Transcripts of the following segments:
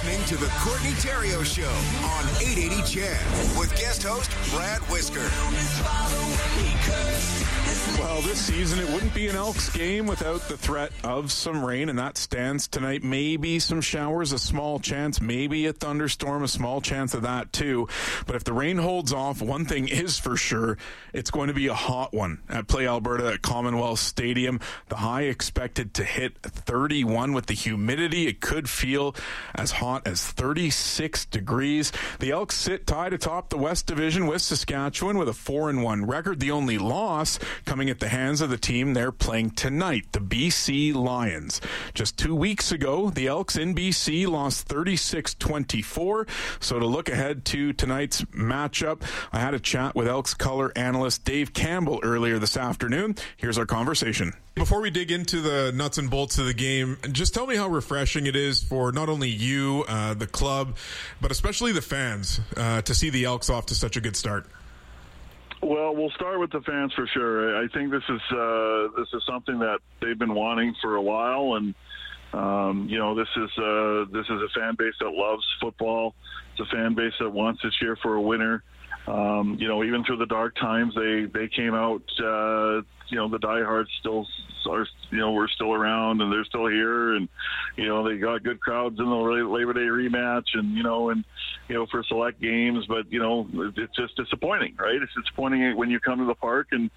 listening to the Courtney Theriault Show on 880 CHED with guest host Brad Whisker. Well, this season it wouldn't be an Elks game without the threat of some rain, and that stands tonight. Maybe some showers, a small chance, maybe a thunderstorm, a small chance of that too. But if the rain holds off, one thing is for sure, it's going to be a hot one at Play Alberta at Commonwealth Stadium. The high expected to hit 31 with the humidity. It could feel as hot as 36 degrees. The Elks sit tied atop the West Division with Saskatchewan with a 4-1 record. The only loss coming at the hands of the team they're playing tonight, the BC Lions. Just 2 weeks ago, the Elks in BC lost 36-24. So to look ahead to tonight's matchup, I had a chat with Elks color analyst Dave Campbell earlier this afternoon. Here's our conversation. Before we dig into the nuts and bolts of the game, just tell me how refreshing it is for not only you, the club, but especially the fans to see the Elks off to such a good start. Well, we'll start with the fans for sure. I think this is something that they've been wanting for a while, and this is a fan base that loves football. It's a fan base that wants to cheer for a winner. Even through the dark times, they came out. The diehards still are. We're still around, and they're still here, and they got good crowds in the Labor Day rematch, and for select games. But it's just disappointing, right? It's disappointing when you come to the park and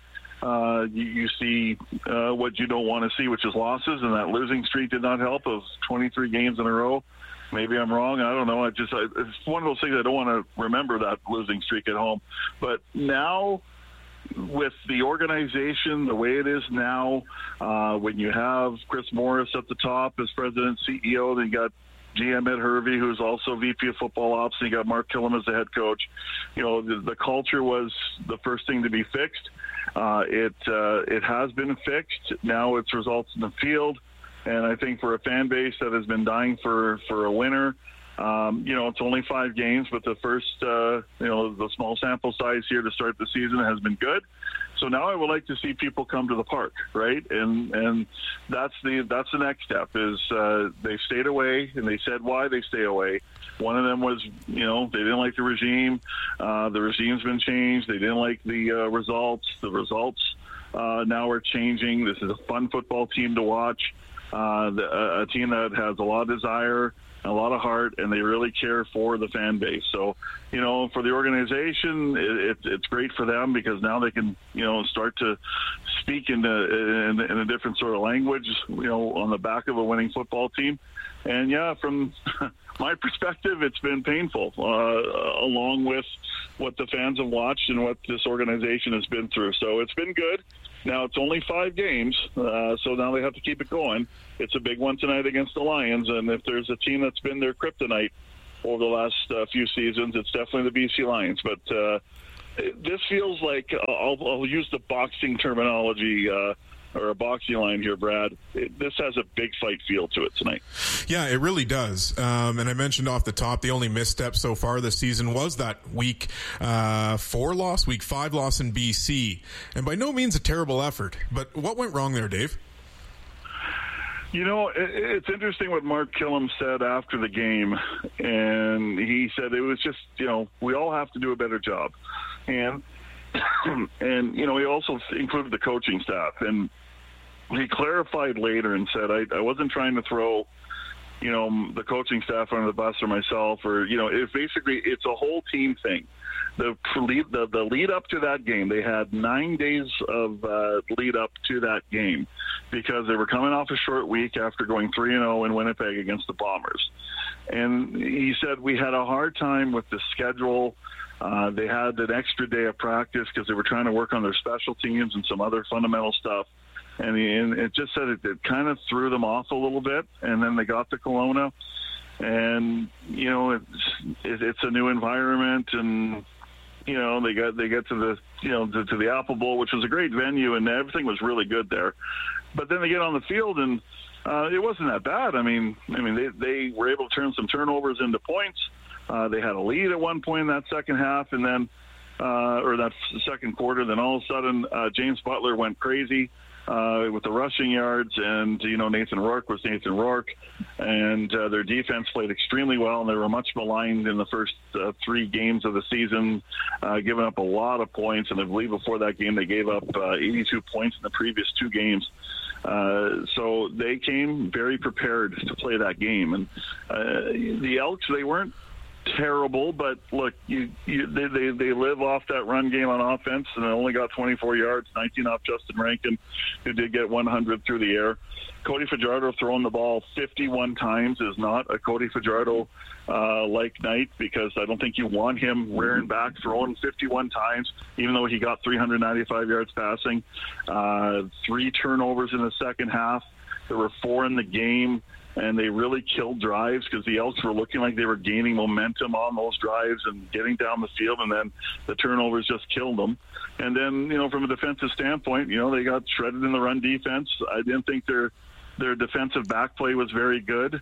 you see what you don't want to see, which is losses, and that losing streak did not help. Of 23 games in a row. Maybe I'm wrong. I don't know. It's one of those things I don't want to remember, that losing streak at home. But now, with the organization the way it is now, when you have Chris Morris at the top as president, CEO, then you got GM Ed Hervey, who's also VP of Football Ops, and you got Mark Killam as the head coach. The culture was the first thing to be fixed. It has been fixed. Now it's results in the field. And I think for a fan base that has been dying for a winner, it's only 5 games, but the first, the small sample size here to start the season has been good. So now I would like to see people come to the park, right? And that's the next step is they stayed away, and they said why they stay away. One of them was, they didn't like the regime. The regime's been changed. They didn't like the results. The results now are changing. This is a fun football team to watch. A team that has a lot of desire, a lot of heart, and they really care for the fan base. So, for the organization, it's great for them because now they can, start to speak in a different sort of language, on the back of a winning football team. And from my perspective, it's been painful, along with what the fans have watched and what this organization has been through. So it's been good. Now it's only 5 games, so now they have to keep it going. It's a big one tonight against the Lions, and if there's a team that's been their kryptonite over the last few seasons, it's definitely the BC Lions. But this feels like, I'll use the boxing terminology, or a boxing line here, Brad. This has a big fight feel to it tonight. Yeah, it really does. And I mentioned off the top, the only misstep so far this season was that week 4 loss, week 5 loss in BC. And by no means a terrible effort. But what went wrong there, Dave? It's interesting what Mark Killam said after the game. And he said it was just, we all have to do a better job. And he also included the coaching staff, and he clarified later and said, I wasn't trying to throw, the coaching staff under the bus or myself, or, it's a whole team thing. The lead up to that game, they had 9 days of lead up to that game because they were coming off a short week after going 3-0 in Winnipeg against the Bombers. And he said, we had a hard time with the schedule. They had an extra day of practice because they were trying to work on their special teams and some other fundamental stuff. And it just said it kind of threw them off a little bit. And then they got to Kelowna, and it's a new environment, and they get to the to the Apple Bowl, which was a great venue, and everything was really good there. But then they get on the field, and it wasn't that bad. I mean, they were able to turn some turnovers into points. They had a lead at one point in that second half, and then or that second quarter. Then all of a sudden, James Butler went crazy. with the rushing yards, and Nathan Rourke was Nathan Rourke, and their defense played extremely well, and they were much maligned in the first 3 games of the season, giving up a lot of points, and I believe before that game they gave up 82 points in the previous 2 games. So they came very prepared to play that game, and the Elks, they weren't terrible, but look, they live off that run game on offense, and they only got 24 yards, 19 off Justin Rankin, who did get 100 through the air. Cody Fajardo throwing the ball 51 times is not a Cody Fajardo like night, because I don't think you want him rearing back throwing 51 times, even though he got 395 yards passing. 3 turnovers in the second half. There were 4 in the game, and they really killed drives because the Elks were looking like they were gaining momentum on those drives and getting down the field, and then the turnovers just killed them. And then, from a defensive standpoint, they got shredded in the run defense. I didn't think their defensive back play was very good.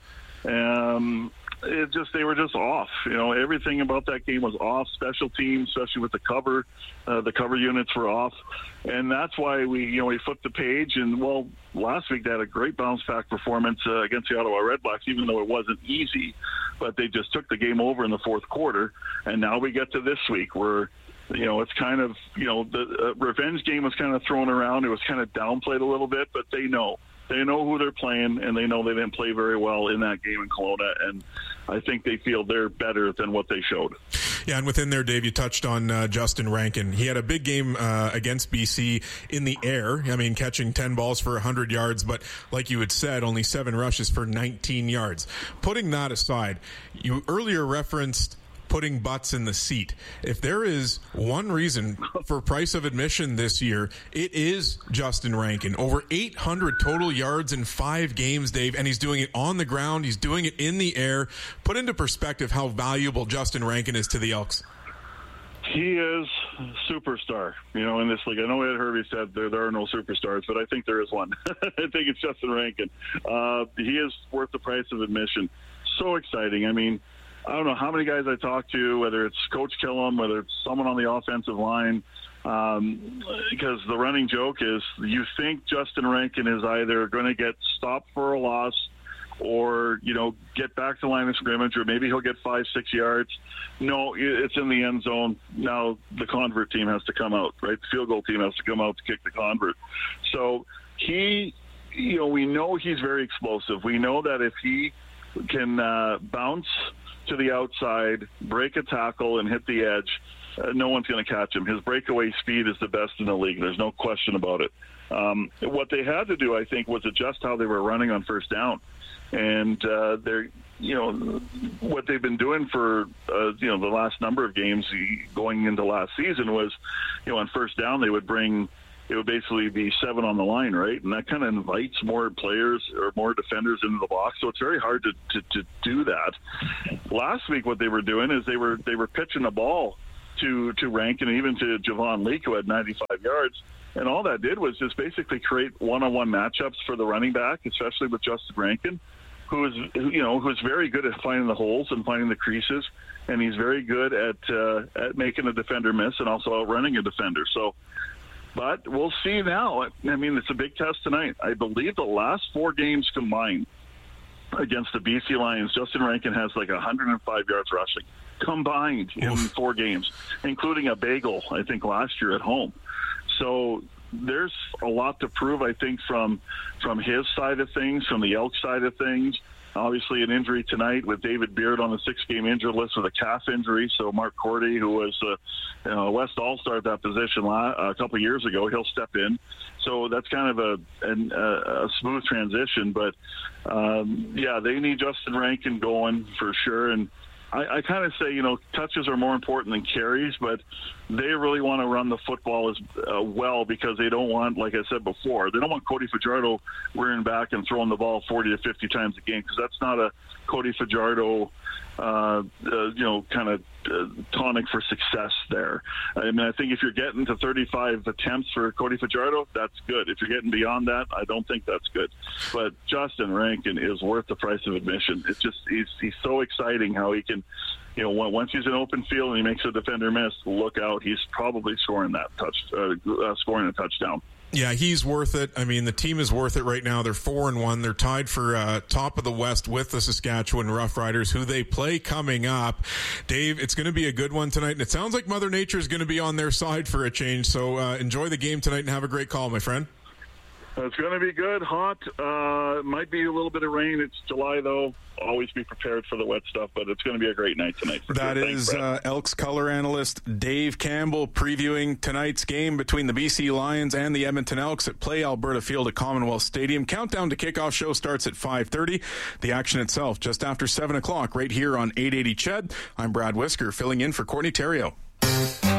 They were just off. Everything about that game was off. Special teams, especially with the cover units were off, and that's why we flipped the page. And last week they had a great bounce back performance against the Ottawa Redblacks, even though it wasn't easy. But they just took the game over in the fourth quarter, and now we get to this week where it's kind of the revenge game was kind of thrown around. It was kind of downplayed a little bit, but they know who they're playing, and they know they didn't play very well in that game in Kelowna, and I think they feel they're better than what they showed. Yeah, and within there, Dave, you touched on Justin Rankin. He had a big game against BC in the air. I mean, catching 10 balls for 100 yards, but like you had said, only 7 rushes for 19 yards. Putting that aside, you earlier referenced putting butts in the seat. If there is one reason for price of admission this year, it is Justin Rankin. Over 800 total yards in 5 games, Dave, and he's doing it on the ground. He's doing it in the air. Put into perspective how valuable Justin Rankin is to the Elks. He is a superstar, in this league. I know Ed Hervey said there are no superstars, but I think there is one. I think it's Justin Rankin. He is worth the price of admission. So exciting. I mean, I don't know how many guys I talk to, whether it's Coach Killam, whether it's someone on the offensive line, because the running joke is you think Justin Rankin is either going to get stopped for a loss or, get back to the line of scrimmage, or maybe he'll get 5-6 yards. No, it's in the end zone. Now the convert team has to come out, right? The field goal team has to come out to kick the convert. So we know he's very explosive. We know that if he can bounce to the outside, break a tackle, and hit the edge, no one's going to catch him. His breakaway speed is the best in the league. There's no question about it. What they had to do, I think, was adjust how they were running on first down. And what they've been doing for the last number of games going into last season was, on first down they would basically be 7 on the line, right? And that kind of invites more players or more defenders into the box. So it's very hard to do that. Last week, what they were doing is they were pitching the ball to Rankin and even to Javon Leake, who had 95 yards. And all that did was just basically create one-on-one matchups for the running back, especially with Justin Rankin, who's very good at finding the holes and finding the creases. And he's very good at making a defender miss and also outrunning a defender. But we'll see now. I mean, it's a big test tonight. I believe the last 4 games combined against the BC Lions, Justin Rankin has like 105 yards rushing combined in 4 games, including a bagel, I think, last year at home. So there's a lot to prove, I think, from his side of things, from the Elk side of things. Obviously, an injury tonight with David Beard on the 6-game injured list with a calf injury. So Mark Cordy, who was a West All-Star at that position a couple of years ago, he'll step in. So that's kind of a smooth transition. But, they need Justin Rankin going for sure. And I kind of say, touches are more important than carries, but they really want to run the football as well, because they don't want, like I said before, they don't want Cody Fajardo rearing back and throwing the ball 40 to 50 times a game, because that's not a Cody Fajardo kind of tonic for success there. I mean, I think if you're getting to 35 attempts for Cody Fajardo, that's good. If you're getting beyond that, I don't think that's good. But Justin Rankin is worth the price of admission. It's just he's so exciting how he can, once he's in open field and he makes a defender miss, look out, he's probably scoring a touchdown. Yeah, he's worth it. I mean, the team is worth it right now. They're 4-1. They're tied for top of the West with the Saskatchewan Roughriders, who they play coming up. Dave, it's going to be a good one tonight, and it sounds like Mother Nature is going to be on their side for a change. So enjoy the game tonight and have a great call, my friend. It's going to be good, hot. Might be a little bit of rain. It's July, though. Always be prepared for the wet stuff, but it's going to be a great night tonight. That is Elks color analyst Dave Campbell previewing tonight's game between the BC Lions and the Edmonton Elks at Play Alberta Field at Commonwealth Stadium. Countdown to kickoff show starts at 5:30. The action itself just after 7 o'clock right here on 880 CHED. I'm Brad Whisker filling in for Courtney Theriault.